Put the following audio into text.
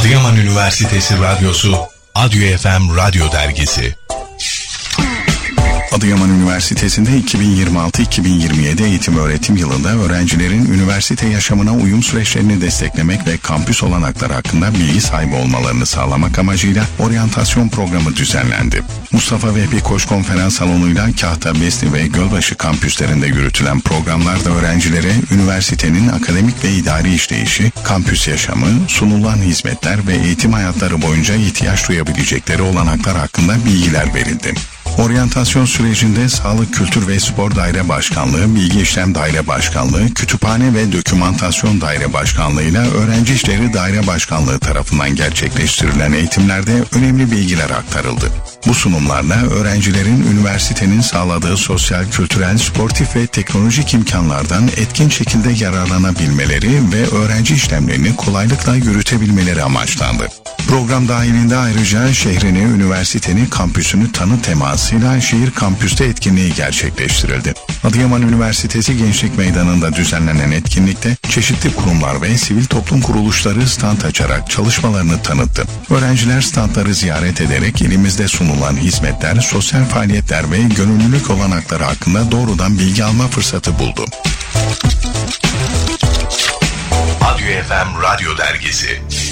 Adıyaman Üniversitesi Radyosu, Adyo FM Radyo Dergisi. Adıyaman Üniversitesi'nde 2026-2027 eğitim öğretim yılında öğrencilerin üniversite yaşamına uyum süreçlerini desteklemek ve kampüs olanakları hakkında bilgi sahibi olmalarını sağlamak amacıyla oryantasyon programı düzenlendi. Mustafa Vehbi Koç Konferans Salonu'yla Kahta, Besni ve Gölbaşı kampüslerinde yürütülen programlarda öğrencilere üniversitenin akademik ve idari işleyişi, kampüs yaşamı, sunulan hizmetler ve eğitim hayatları boyunca ihtiyaç duyabilecekleri olanaklar hakkında bilgiler verildi. Oryantasyon sürecinde Sağlık, Kültür ve Spor Daire Başkanlığı, Bilgi İşlem Daire Başkanlığı, Kütüphane ve Dokümantasyon Daire Başkanlığı ile Öğrenci İşleri Daire Başkanlığı tarafından gerçekleştirilen eğitimlerde önemli bilgiler aktarıldı. Bu sunumlarla öğrencilerin üniversitenin sağladığı sosyal, kültürel, sportif ve teknolojik imkanlardan etkin şekilde yararlanabilmeleri ve öğrenci işlemlerini kolaylıkla yürütebilmeleri amaçlandı. Program dahilinde ayrıca şehrini, üniversiteni, kampüsünü tanı temasıyla şehir kampüste etkinliği gerçekleştirildi. Adıyaman Üniversitesi Gençlik Meydanı'nda düzenlenen etkinlikte çeşitli kurumlar ve sivil toplum kuruluşları stand açarak çalışmalarını tanıttı. Öğrenciler standları ziyaret ederek ilimizde sunulan hizmetler, sosyal faaliyetler ve gönüllülük olanakları hakkında doğrudan bilgi alma fırsatı buldu. Adyo FM Radyo Dergisi.